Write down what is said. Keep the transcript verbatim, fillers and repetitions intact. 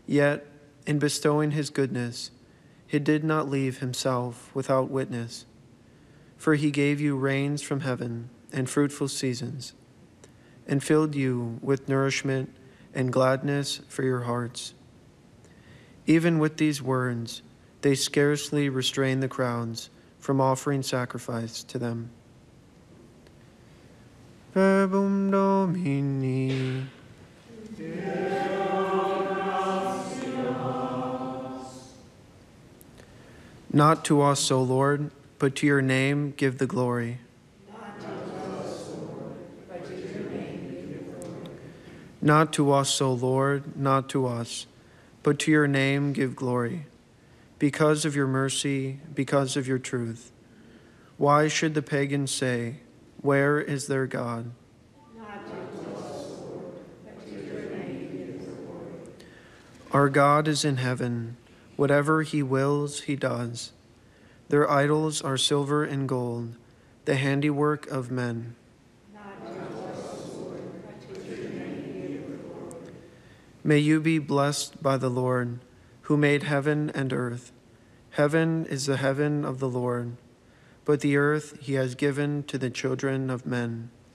Yet, in bestowing his goodness, he did not leave himself without witness. For he gave you rains from heaven and fruitful seasons, and filled you with nourishment and gladness for your hearts. Even with these words, they scarcely restrained the crowds from offering sacrifice to them. Verbum Domini. Not to us, O Lord, but to your name give the glory. Not to us, O Lord, but to your name give the glory. Not to us, O Lord, not to us, but to your name give glory. Because of your mercy, because of your truth. Why should the pagans say, where is their God? Not to us, O Lord, but to your name give the glory. Our God is in heaven. Whatever he wills, he does. Their idols are silver and gold, the handiwork of men. Not to us, Lord, but to your name give the glory. May you be blessed by the Lord, who made heaven and earth. Heaven is the heaven of the Lord, but the earth he has given to the children of men.